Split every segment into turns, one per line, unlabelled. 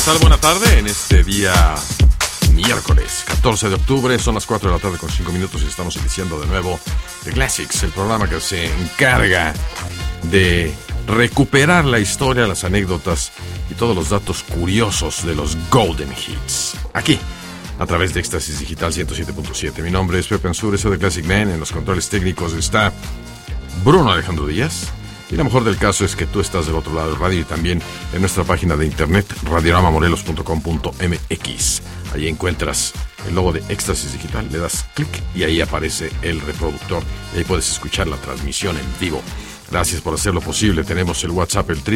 tal? Buena tarde en este día miércoles 14 de octubre. Son las 4 de la tarde con 5 minutos y estamos iniciando de nuevo The Classics, el programa que se encarga de recuperar la historia, las anécdotas y todos los datos curiosos de los Golden Hits. Aquí, a través de Éxtasis Digital 107.7. Mi nombre es Pepe Ansúrez, soy de Classic Man. En los controles técnicos está Bruno Alejandro Díaz. Y lo mejor del caso es que tú estás del otro lado del radio y también en nuestra página de internet radioramamorelos.com.mx. Ahí encuentras el logo de Éxtasis Digital, le das clic y ahí aparece el reproductor y ahí puedes escuchar la transmisión en vivo. Gracias por hacerlo posible. Tenemos el WhatsApp, el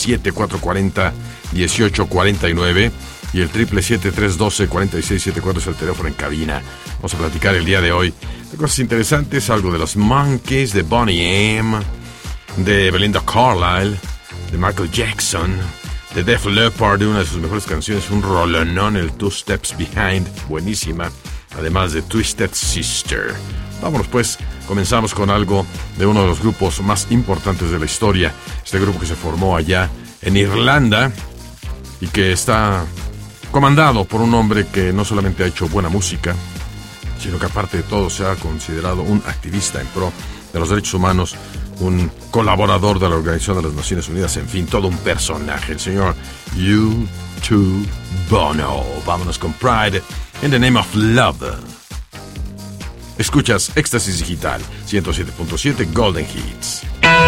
777-440-1849 y el 777-312-4674 es el teléfono en cabina. Vamos a platicar el día de hoy de cosas interesantes, algo de los Monkees, de Boney M, de Belinda Carlisle, de Michael Jackson, de Def Leppard, de una de sus mejores canciones, un rolonón, el Two Steps Behind, buenísima, además de Twisted Sister. Vámonos pues, comenzamos con algo de uno de los grupos más importantes de la historia, este grupo que se formó allá en Irlanda y que está comandado por un hombre que no solamente ha hecho buena música, sino que aparte de todo se ha considerado un activista en pro de los derechos humanos, un colaborador de la Organización de las Naciones Unidas, en fin, todo un personaje, el señor U2 Bono. Vámonos con Pride in the Name of Love. Escuchas Éxtasis Digital 107.7 Golden Hits.